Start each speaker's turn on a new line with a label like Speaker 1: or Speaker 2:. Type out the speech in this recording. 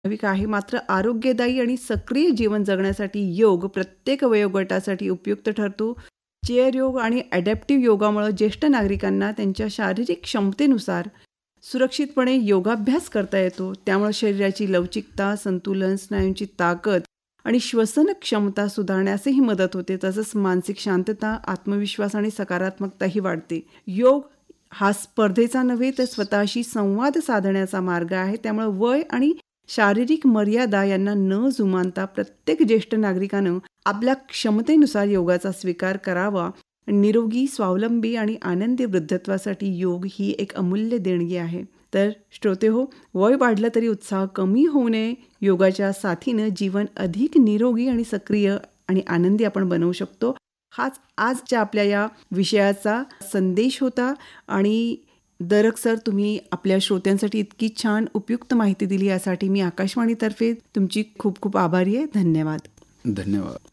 Speaker 1: ठराविक आहे. मात्र आरोग्यदायी आणि सक्रिय जीवन जगण्यासाठी योग प्रत्येक वयोगटासाठी उपयुक्त ठरतो. चेअर योग आणि ॲडॅप्टिव्ह योगामुळे ज्येष्ठ नागरिकांना त्यांच्या शारीरिक क्षमतेनुसार सुरक्षितपणे योगाभ्यास करता येतो. त्यामुळे शरीराची लवचिकता, संतुलन, स्नायूंची ताकद आणि श्वसन क्षमता सुधारण्यासही मदत होते. तसंच मानसिक शांतता, आत्मविश्वास आणि सकारात्मकताही वाढते. योग हा स्पर्धेचा नव्हे तर स्वतःशी संवाद साधण्याचा मार्ग आहे. त्यामुळे वय आणि शारीरिक मर्यादा यांना न जुमानता प्रत्येक ज्येष्ठ नागरिकानं आपल्या क्षमतेनुसार योगाचा स्वीकार करावा. निरोगी, स्वावलंबी आणि आनंदी वृद्धत्वासाठी योग ही एक अमूल्य देणगी आहे. तर श्रोतेहो, वय वाढलं तरी उत्साह कमी होऊ नये. योगाच्या साथीनं जीवन अधिक निरोगी आणि सक्रिय आणि आनंदी आपण बनवू शकतो. हाच आजच्या आपल्या या विषयाचा संदेश होता. आणि दरक सर, तुम्ही आपल्या श्रोत्यांसाठी इतकी छान उपयुक्त माहिती दिली यासाठी मी आकाशवाणीतर्फे तुमची खूप खूप आभारी आहे. धन्यवाद.
Speaker 2: धन्यवाद.